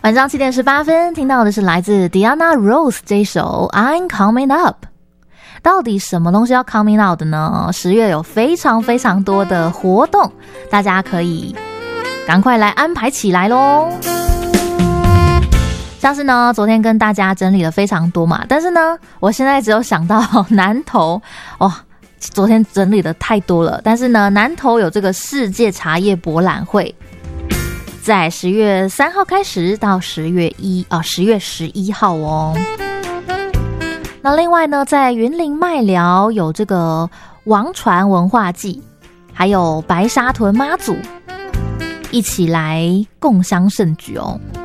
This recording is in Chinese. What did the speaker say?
晚上7点18分，听到的是来自 Diana Ross 这一首 I'm Coming Up。到底什么东西要 coming out 的呢？10月有非常非常多的活动，大家可以赶快来安排起来咯。像是呢，昨天跟大家整理了非常多嘛，但是呢，我现在只有想到南投昨天整理的太多了，但是呢，南投有这个世界茶叶博览会，在10月3号开始到10月11号哦。那另外呢，在云林麦寮有这个王船文化季，还有白沙屯妈祖一起来共襄盛举哦。